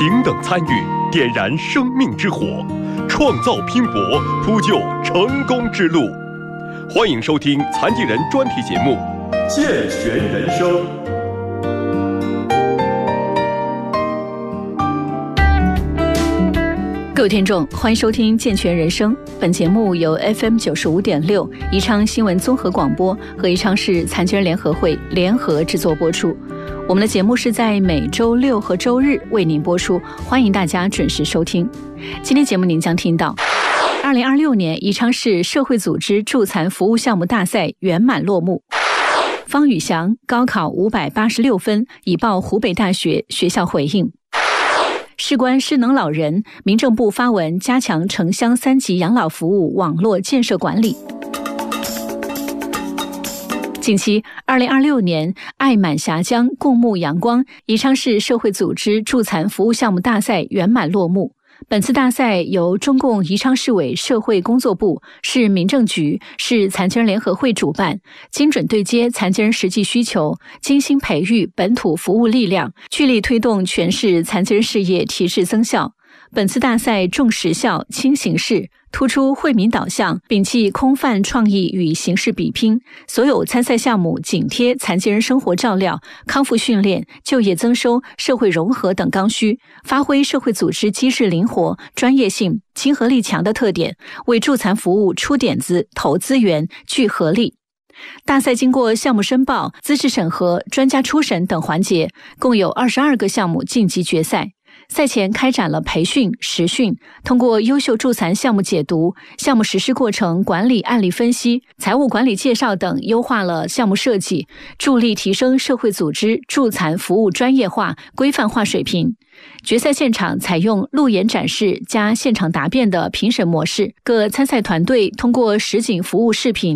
平等参与，点燃生命之火，创造拼搏，铺就成功之路。欢迎收听残疾人专题节目《健全人生》。 各位听众，欢迎收听《健全人生》。本节目由 FM 95.6宜昌新闻综合广播和宜昌市残疾人联合会联合制作播出。我们的节目是在每周六和周日为您播出，欢迎大家准时收听。今天节目您将听到2026年宜昌市社会组织助残服务项目大赛圆满落幕。方宇翔高考586分已报湖北大学，学校回应。事关失能老人，民政部发文加强城乡3级养老服务网络建设管理。近期2026年爱满峡江共沐阳光宜昌市社会组织助残服务项目大赛圆满落幕。本次大赛由中共宜昌市委社会工作部、市民政局、市残疾人联合会主办，精准对接残疾人实际需求，精心培育本土服务力量，聚力推动全市残疾人事业提质增效。本次大赛重实效、轻形式，突出惠民导向，摒弃空泛创意与形式比拼，所有参赛项目紧贴残疾人生活照料、康复训练、就业增收、社会融合等刚需，发挥社会组织机制灵活、专业性、亲和力强的特点，为助残服务出点子、投资源、聚合力。大赛经过项目申报、资质审核、专家初审等环节，共有22个项目晋级决赛。赛前开展了培训、实训，通过优秀助残项目解读、项目实施过程管理案例分析、财务管理介绍等，优化了项目设计，助力提升社会组织助残服务专业化、规范化水平。决赛现场采用路演展示加现场答辩的评审模式，各参赛团队通过实景服务视频